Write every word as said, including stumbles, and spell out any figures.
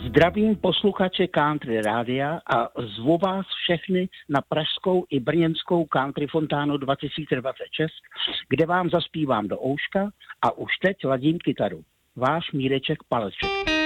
Zdravím posluchače Country Rádia a zvu vás všechny na pražskou i brněnskou Country Fontánu dva tisíce dvacet šest, kde vám zaspívám do ouška a už teď ladím kytaru. Váš Míreček Paleček.